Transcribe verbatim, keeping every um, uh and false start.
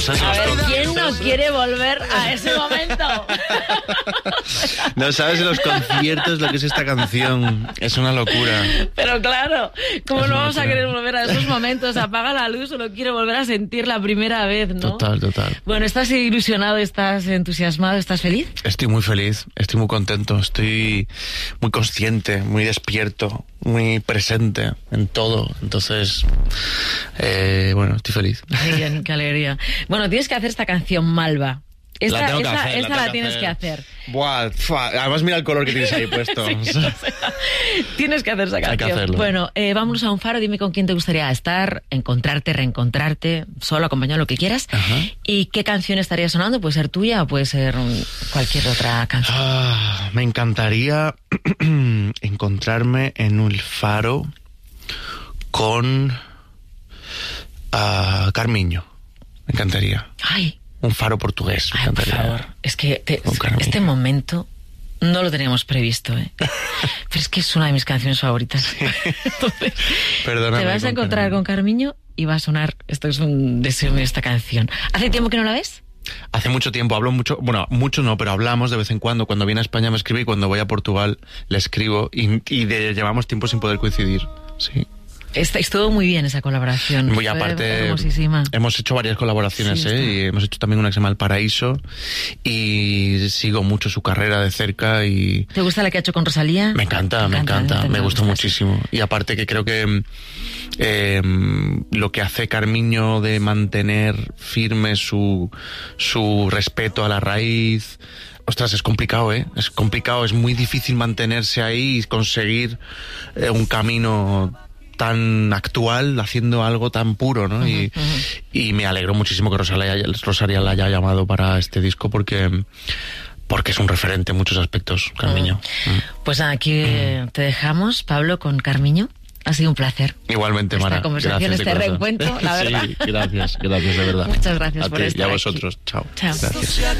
No sabes, a los ver, ¿quién no quiere volver a ese momento? No sabes los conciertos lo que es esta canción. Es una locura. Pero claro, ¿cómo Es no una vamos a locura. querer volver a esos momentos? Apaga la luz, solo quiero volver a sentir la primera vez, ¿no? Total, total. Bueno, ¿estás ilusionado, estás entusiasmado, estás feliz? Estoy muy feliz, estoy muy contento, estoy muy consciente, muy despierto, muy presente en todo. Entonces, eh, bueno, estoy feliz. Qué bien, qué alegría. Bueno, tienes que hacer esta canción Malva. Esta La la, tengo que esta, hacer, esta la la, tengo que tienes hacer. que hacer. Buah, fua, además mira el color que tienes ahí puesto. Sí, o sea, tienes que hacer esa Hay que canción. hacerlo. Bueno, eh, vámonos a un faro. Dime con quién te gustaría estar, encontrarte, reencontrarte, solo, acompañado, lo que quieras. Ajá. ¿Y qué canción estaría sonando? Puede ser tuya o puede ser um, cualquier otra canción. Ah, me encantaría encontrarme en un faro con uh, Carmiño. Me encantaría. Ay, Un faro portugués. Me ay, por encantaría. favor. Es que te- Con Carmiño. este momento no lo teníamos previsto, ¿eh? Pero es que es una de mis canciones favoritas. Entonces, Perdóname, te vas a con encontrar Carmiño. con Carmiño y va a sonar. Esto es un deseo mío, esta canción. ¿Hace tiempo que no la ves? Hace mucho tiempo, hablo mucho, bueno, mucho no, pero hablamos de vez en cuando. Cuando viene a España me escribe y cuando voy a Portugal le escribo y, y de- llevamos tiempo sin poder coincidir. Sí. Está, estuvo muy bien esa colaboración. Y Fue aparte, hermosísima. hemos hecho varias colaboraciones, Sí, ¿eh? está. Y hemos hecho también una que se llama El Paraíso y sigo mucho su carrera de cerca y ¿Te gusta la que ha hecho con Rosalía? me encanta, me encanta, me gusta muchísimo. Y aparte que creo que eh, lo que hace Carmiño de mantener firme su, su respeto a la raíz... Ostras, es complicado, ¿eh? Es complicado, es muy difícil mantenerse ahí y conseguir eh, un camino tan actual haciendo algo tan puro, ¿no? Y, y me alegro muchísimo que Rosalía, Rosalía la haya llamado para este disco porque, porque es un referente en muchos aspectos, Carmiño. Mm. Pues aquí eh, te dejamos, Pablo, con Carmiño. Ha sido un placer. Igualmente, Esta Mara. conversación, Gracias de este corazón. reencuentro, la verdad. Sí, gracias, gracias de verdad. Muchas gracias a por ti estar y a aquí. vosotros. Chao. Chao. Gracias.